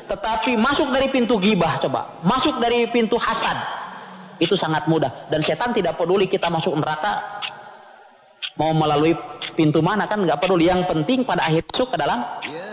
Tetapi masuk dari pintu ghibah, coba masuk dari pintu hasad, itu sangat mudah. Dan setan tidak peduli kita masuk neraka mau melalui pintu mana, kan nggak peduli. Yang penting pada akhir masuk ke dalam